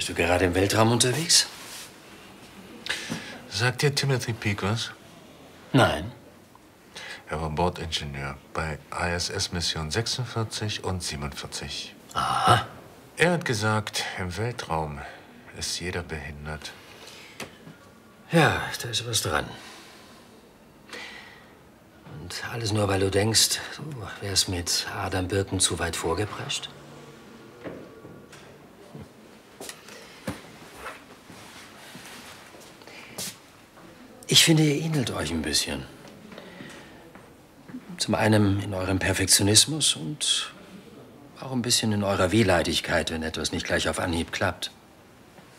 Bist du gerade im Weltraum unterwegs? Sagt dir Timothy Peake was? Nein. Er war Bordingenieur bei ISS-Mission 46 und 47. Aha. Er hat gesagt, im Weltraum ist jeder behindert. Ja, da ist was dran. Und alles nur, weil du denkst, du wärst mit Adam Birken zu weit vorgeprescht? Ich finde, ihr ähnelt euch ein bisschen. Zum einen in eurem Perfektionismus und auch ein bisschen in eurer Wehleidigkeit, wenn etwas nicht gleich auf Anhieb klappt.